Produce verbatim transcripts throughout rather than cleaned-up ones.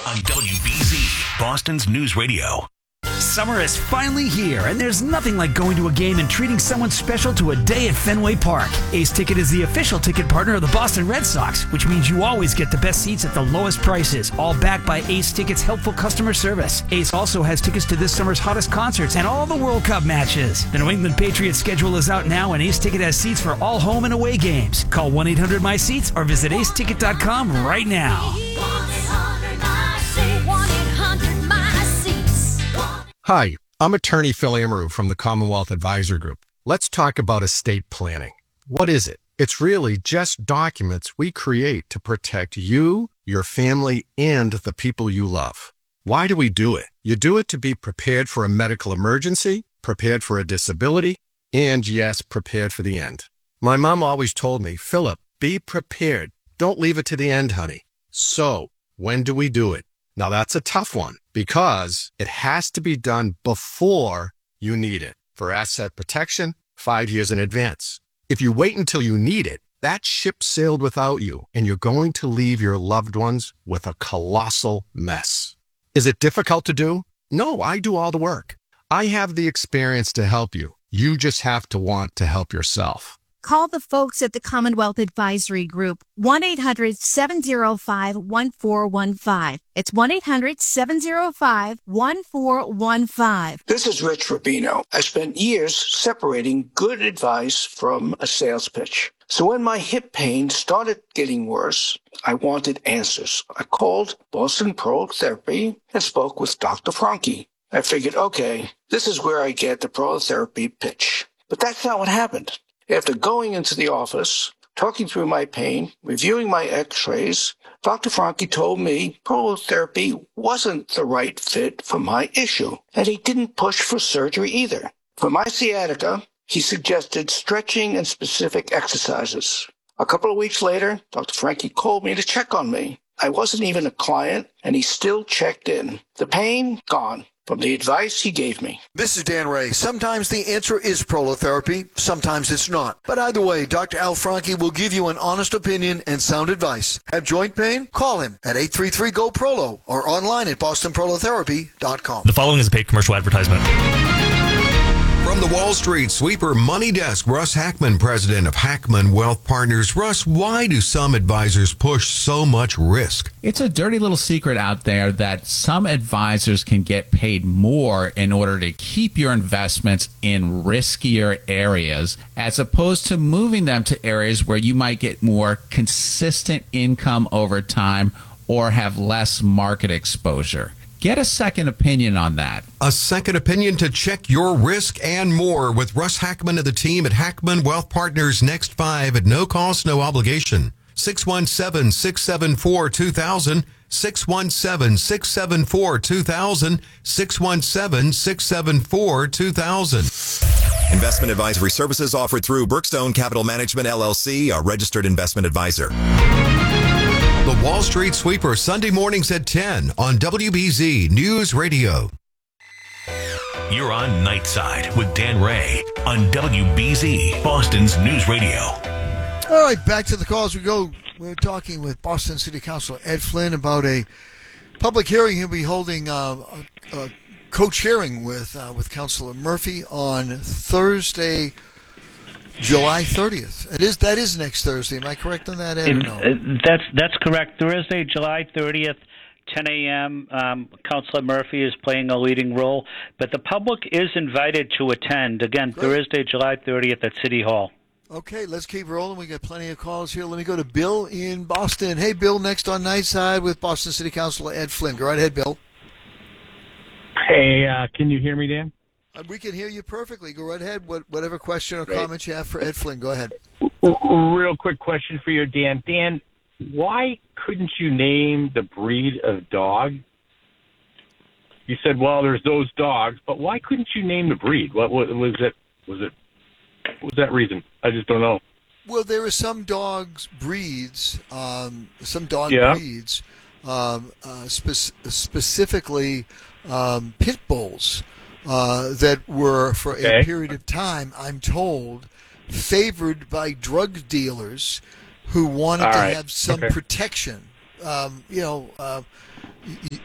on W B Z, Boston's News Radio. Summer is finally here, and there's nothing like going to a game and treating someone special to a day at Fenway Park. Ace Ticket is the official ticket partner of the Boston Red Sox, which means you always get the best seats at the lowest prices, all backed by Ace Ticket's helpful customer service. Ace also has tickets to this summer's hottest concerts and all the World Cup matches. The New England Patriots schedule is out now, and Ace Ticket has seats for all home and away games. Call one eight hundred my seats or visit ace ticket dot com right now. Hi, I'm attorney Phil Amaru from the Commonwealth Advisor Group. Let's talk about estate planning. What is it? It's really just documents we create to protect you, your family, and the people you love. Why do we do it? You do it to be prepared for a medical emergency, prepared for a disability, and yes, prepared for the end. My mom always told me, Philip, be prepared. Don't leave it to the end, honey. So, when do we do it? Now that's a tough one because it has to be done before you need it. For asset protection, five years in advance. If you wait until you need it, that ship sailed without you and you're going to leave your loved ones with a colossal mess. Is it difficult to do? No, I do all the work. I have the experience to help you. You just have to want to help yourself. Call the folks at the Commonwealth Advisory Group, one eight hundred seven oh five one four one five. It's one eight hundred seven oh five one four one five. This is Rich Rubino. I spent years separating good advice from a sales pitch. So when my hip pain started getting worse, I wanted answers. I called Boston Prolotherapy and spoke with Doctor Franke. I figured, okay, this is where I get the prolotherapy pitch. But that's not what happened. After going into the office, talking through my pain, reviewing my x-rays, Doctor Franke told me prolotherapy wasn't the right fit for my issue, and he didn't push for surgery either. For my sciatica, he suggested stretching and specific exercises. A couple of weeks later, Doctor Franke called me to check on me. I wasn't even a client, and he still checked in. The pain, gone. From the advice he gave me. This is Dan Ray. Sometimes the answer is prolotherapy, sometimes it's not. But either way, Doctor Al Franke will give you an honest opinion and sound advice. Have joint pain? Call him at eight three three, G O, P R O L O or online at boston prolotherapy dot com. The following is a paid commercial advertisement. From the Wall Street Sweeper Money Desk, Russ Hackman, president of Hackman Wealth Partners. Russ, why do some advisors push so much risk? It's a dirty little secret out there that some advisors can get paid more in order to keep your investments in riskier areas, as opposed to moving them to areas where you might get more consistent income over time or have less market exposure. Get a second opinion on that. A second opinion to check your risk and more with Russ Hackman and the team at Hackman Wealth Partners. Next five at no cost, no obligation. six one seven, six seven four, two thousand. six one seven, six seven four, two thousand. six one seven, six seven four, two thousand. Investment advisory services offered through Brookstone Capital Management, L L C, a registered investment advisor. The Wall Street Sweeper, Sunday mornings at ten on W B Z News Radio. You're on Nightside with Dan Ray on W B Z, Boston's News Radio. All right, back to the calls we go. We're talking with Boston City Councilor Ed Flynn about a public hearing he'll be holding, uh, a, a co-chairing with uh, with Councilor Murphy on Thursday, July thirtieth. It is that is next Thursday. Am I correct on that, Ed? Or no? That's that's correct. Thursday, July thirtieth, ten a.m. Um, Councilor Murphy is playing a leading role, but the public is invited to attend. Again, Great. Thursday, July thirtieth at City Hall. Okay, let's keep rolling. We got plenty of calls here. Let me go to Bill in Boston. Hey, Bill, next on Nightside with Boston City Councilor Ed Flynn. Go right ahead, Bill. Hey, uh, can you hear me, Dan? Uh, we can hear you perfectly. Go right ahead. What, whatever question or Great. comment you have for Ed Flynn, go ahead. Real quick question for you, Dan. Dan, why couldn't you name the breed of dog? You said, well, there's those dogs, but why couldn't you name the breed? What, what was it? Was it? What was that reason? I just don't know. Well, there are some dogs breeds, um, some dog yeah. breeds, um, uh, spe- specifically um, pit bulls. Uh, that were, for okay. a period of time, I'm told, favored by drug dealers who wanted All to right. have some okay. protection. Um, you know, uh,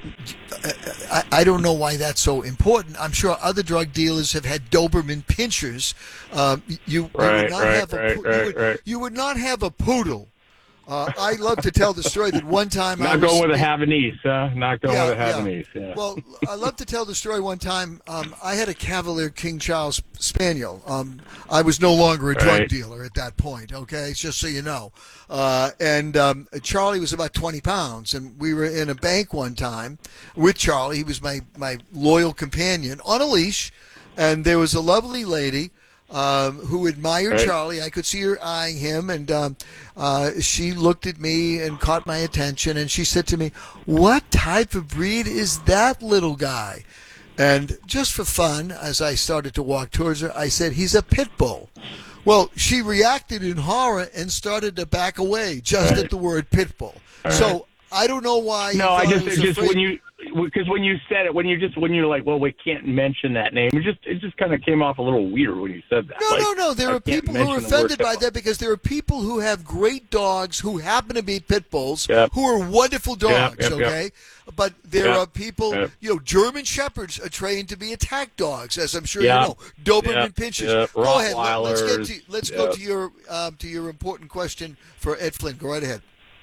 I, I don't know why that's so important. I'm sure other drug dealers have had Doberman pinchers. Um, you, you right, would not right, have a right, you, right, would, right. you would not have a poodle. Uh, I love to tell the story that one time Not I was, going with a Havanese, huh? Not going Yeah, with a yeah. Havanese. Yeah. Well, I love to tell the story. One time, um, I had a Cavalier King Charles Spaniel. Um, I was no longer a drug Right. dealer at that point. Okay, just so you know. Uh, and um, Charlie was about twenty pounds, and we were in a bank one time with Charlie. He was my my loyal companion on a leash, and there was a lovely lady. Um, who admired Right. Charlie. I could see her eyeing him, and um, uh, she looked at me and caught my attention, and she said to me, "What type of breed is that little guy?" And just for fun, as I started to walk towards her, I said, "He's a pit bull." Well, she reacted in horror and started to back away just Right. at the word pit bull. So I don't know why. you No, I thought just was it just afraid- when you because when you said it, when you just when you're like, well, we can't mention that name. It just it just kind of came off a little weird when you said that. No, Like, no, no. There I are can't people who are mention the word offended by pit bull. that because there are people who have great dogs who happen to be pit bulls Yep. who are wonderful dogs, yep, yep. okay? But there Yep, are people, yep. you know, German Shepherds are trained to be attack dogs, as I'm sure Yep, you know. Doberman yep, pinchers. yep. Go ahead. Let, let's get Rottweilers, to let's go yep. to your um, to your important question for Ed Flynn. Go right ahead.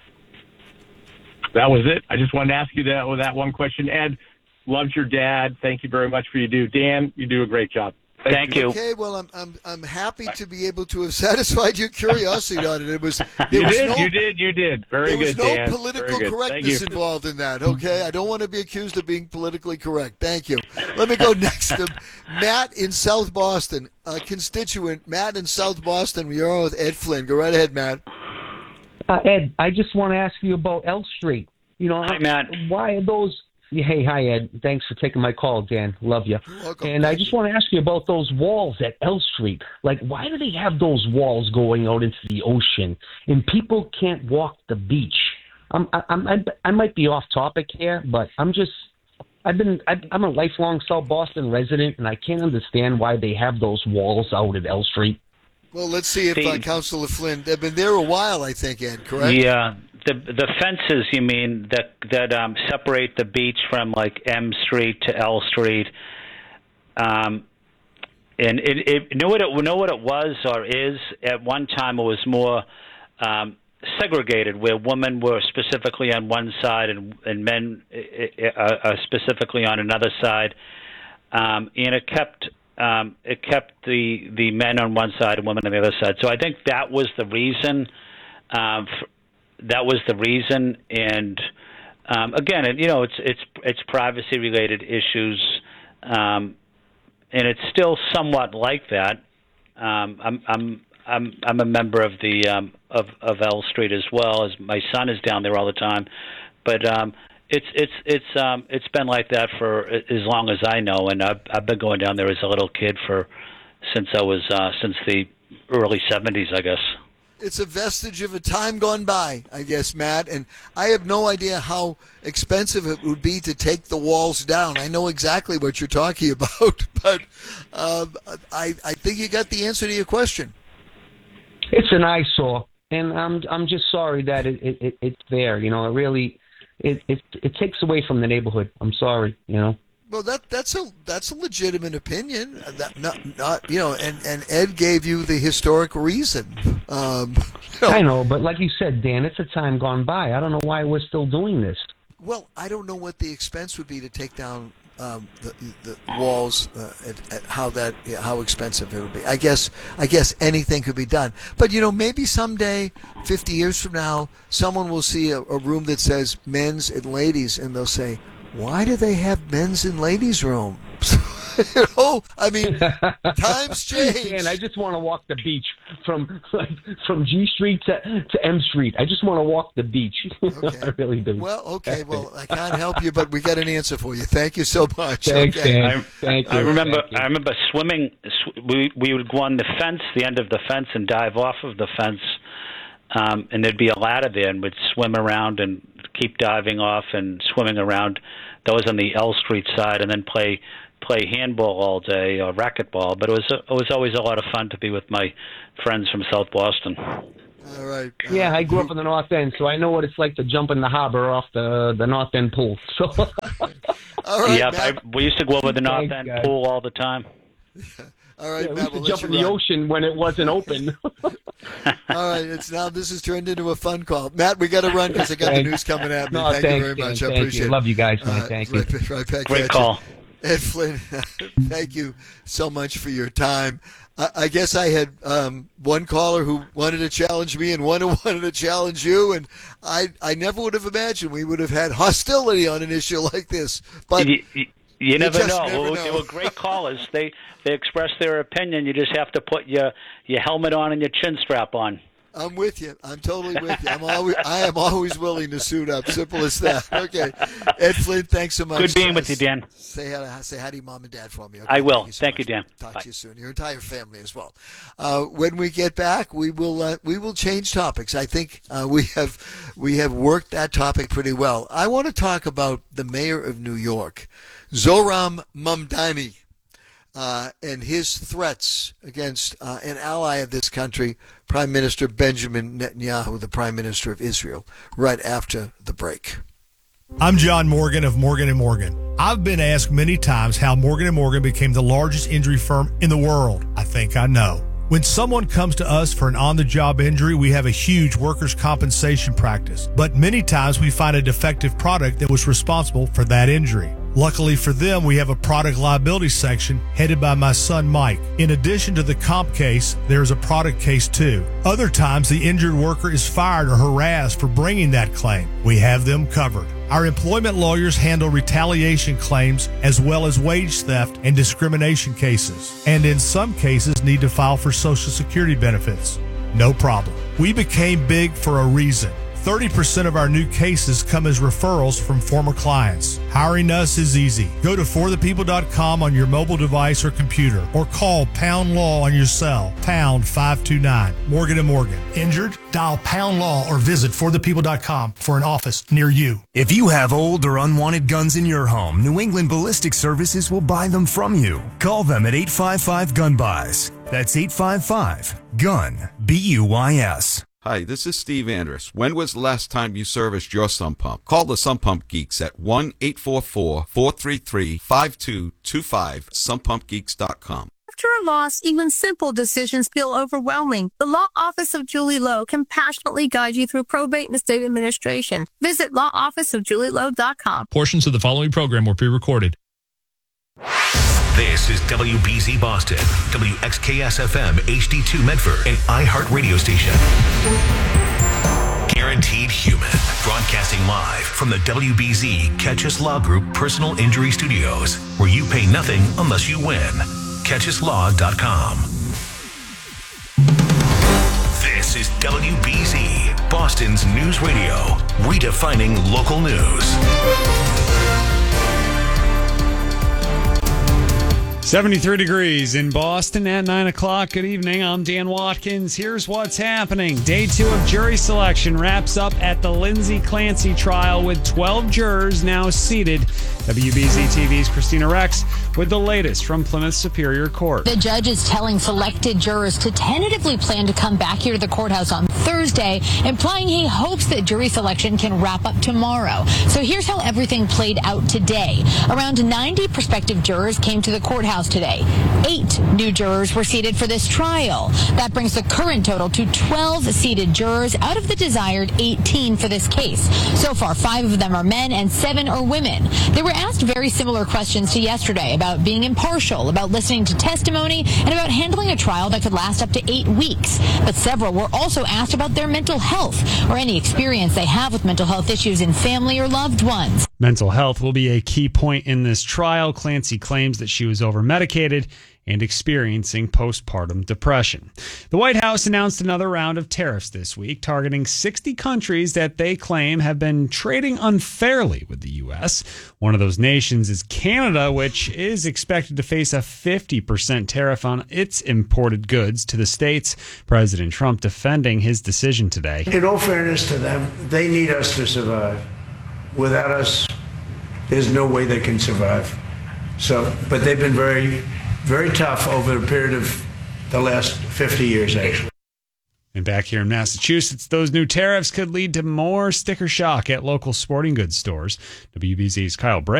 That was it. I just wanted to ask you that with that one question. Ed, loved your dad. Thank you very much for you do. Dan, you do a great job. Thank you. Okay, well, I'm I'm I'm happy to be able to have satisfied your curiosity on it. It was there You was did, no, you did, you did. Very There was good, no Dan. political Very good. Thank correctness you. involved in that, okay? I don't want to be accused of being politically correct. Thank you. Let me go next to Matt in South Boston, a constituent. Matt in South Boston, we are on with Ed Flynn. Go right ahead, Matt. Uh, Ed, I just want to ask you about L Street. You know, Hi, Matt. why are those? Hey, hi, Ed. Thanks for taking my call, Dan. Love you. You're welcome. And I Thank just you. want to ask you about those walls at L Street. Like, why do they have those walls going out into the ocean, and people can't walk the beach? I'm, I, I'm, I, I might be off topic here, but I'm just. I've been. I, I'm a lifelong South Boston resident, and I can't understand why they have those walls out at L Street. Well, let's see if uh, The- Councilor Flynn, they've been there a while, I think, Ed, correct? Yeah, the the fences you mean that that um, separate the beach from like M Street to L Street, um, and it, it know what it know what it was or is. At one time, it was more um, segregated, where women were specifically on one side and and men uh, uh, specifically on another side, um, and it kept. Um, it kept the, the men on one side and women on the other side. So I think that was the reason. Um, f- that was the reason. And um, again, it, you know, it's it's it's privacy related issues, um, and it's still somewhat like that. Um, I'm I'm I'm I'm a member of the um, of of L Street as well, as my son is down there all the time, but. Um, It's it's it's um it's been like that for as long as I know, and I've I've been going down there as a little kid for since I was uh, since the early seventies, I guess. It's a vestige of a time gone by, I guess, Matt. And I have no idea how expensive it would be to take the walls down. I know exactly what you're talking about, but um, I I think you got the answer to your question. It's an eyesore, and I'm I'm just sorry that it, it, it it's there. You know, it really. It, it it takes away from the neighborhood. I'm sorry, you know. Well, that that's a that's a legitimate opinion. That not not you know, and, and Ed gave you the historic reason. Um, you know, I know, but like you said, Dan, it's a time gone by. I don't know why we're still doing this. well, I don't know what the expense would be to take down um, the the walls. Uh, at, at how that yeah, how expensive it would be. I guess I guess anything could be done. But you know, maybe someday, fifty years from now, someone will see a, a room that says men's and ladies, and they'll say, "Why do they have men's and ladies' rooms?" You know, I mean, times change. Dan, I just want to walk the beach from from G Street to, to M Street. I just want to walk the beach. Okay. I really do. Well, okay. Well, I can't help you, but we got an answer for you. Thank you so much. Thanks, okay. Dan. I, Thank you. I remember Thank you. I remember swimming. Sw- we we would go on the fence, the end of the fence, and dive off of the fence. Um, and there'd be a ladder there, and we'd swim around and keep diving off and swimming around. That was on the L Street side, and then play play handball all day or racquetball. But it was it was always a lot of fun to be with my friends from South Boston. All right. Uh, Yeah, I grew up in the North End, so I know what it's like to jump in the harbor off the, the North End pool. So, all right, yeah, Matt. I, we used to go over the North Thanks, End guys. pool all the time. All right, yeah, we Matt, used to we'll jump let in you the run. ocean when it wasn't open. All right, it's now this has turned into a fun call. Matt, we got to run because I got the Thanks. news coming at me. No, Thank thanks, you very Dan. much. I Thank appreciate you. it. Love you guys, man. Uh, Thank you. right, right back Great at call. You. Ed Flynn, thank you so much for your time. I, I guess I had um, one caller who wanted to challenge me and one who wanted to challenge you, and I I never would have imagined we would have had hostility on an issue like this. But You, you, you never just know. never Well, know. They were great callers. They they expressed their opinion. You just have to put your, your helmet on and your chin strap on. I'm with you. I'm totally with you. I'm always, I am always willing to suit up. Simple as that. Okay. Ed Flynn, thanks so much. Good being with you, Dan. Say hi to, say hi to your mom and dad for me. Okay? I will. Thank you, so Thank you, much. Dan. Talk Bye. to you soon. Your entire family as well. Uh, when we get back, we will uh, we will change topics. I think uh, we have we have worked that topic pretty well. I want to talk about the mayor of New York, Zohran Mamdani. Uh, and his threats against uh, an ally of this country, Prime Minister Benjamin Netanyahu, the Prime Minister of Israel, right after the break. I'm John Morgan of Morgan and Morgan. I've been asked many times how Morgan and Morgan became the largest injury firm in the world. I think I know. When someone comes to us for an on-the-job injury, we have a huge workers' compensation practice. But many times we find a defective product that was responsible for that injury. Luckily for them, we have a product liability section headed by my son, Mike. In addition to the comp case, there's a product case too. Other times, the injured worker is fired or harassed for bringing that claim. We have them covered. Our employment lawyers handle retaliation claims as well as wage theft and discrimination cases, and in some cases need to file for Social Security benefits. No problem. We became big for a reason. thirty percent of our new cases come as referrals from former clients. Hiring us is easy. Go to for the people dot com on your mobile device or computer, or call Pound Law on your cell, pound five two nine. Morgan and Morgan. Injured? Dial Pound Law or visit for the people dot com for an office near you. If you have old or unwanted guns in your home, New England Ballistic Services will buy them from you. Call them at eight five five gun buys. That's eight five five gun B U Y S. Hi, this is Steve Andrus. When was the last time you serviced your sump pump? Call the Sump Pump Geeks at one eight four four, four three three, five two two five, sump pump geeks dot com. After a loss, even simple decisions feel overwhelming. The Law Office of Julie Lowe can passionately guide you through probate and estate administration. Visit law office of julie lowe dot com. Portions of the following program were pre-recorded. This is W B Z Boston, W X K S F M H D two Medford, an iHeart radio station. Guaranteed Human, broadcasting live from the W B Z Catch Us Law Group Personal Injury Studios, where you pay nothing unless you win. catch us law dot com. This is W B Z, Boston's news radio, redefining local news. seventy-three degrees in Boston at nine o'clock. Good evening. I'm Dan Watkins. Here's what's happening. Day two of jury selection wraps up at the Lindsay Clancy trial with twelve jurors now seated. W B Z T V's Christina Rex with the latest from Plymouth Superior Court. The judge is telling selected jurors to tentatively plan to come back here to the courthouse on Thursday, implying he hopes that jury selection can wrap up tomorrow. So here's how everything played out today. Around ninety prospective jurors came to the courthouse today. Eight new jurors were seated for this trial. That brings the current total to twelve seated jurors out of the desired eighteen for this case. So far, five of them are men and seven are women. They were asked very similar questions to yesterday about being impartial, about listening to testimony, and about handling a trial that could last up to eight weeks. But several were also asked about their mental health or any experience they have with mental health issues in family or loved ones. Mental health will be a key point in this trial. Clancy claims that she was over-medicated and experiencing postpartum depression. The White House announced another round of tariffs this week, targeting sixty countries that they claim have been trading unfairly with the U S. One of those nations is Canada, which is expected to face a fifty percent tariff on its imported goods to the states. President Trump defending his decision today. In all fairness to them, they need us to survive. Without us, there's no way they can survive. So, but they've been very, very tough over a period of the last fifty years, actually. And back here in Massachusetts, those new tariffs could lead to more sticker shock at local sporting goods stores. W B Z's Kyle Bray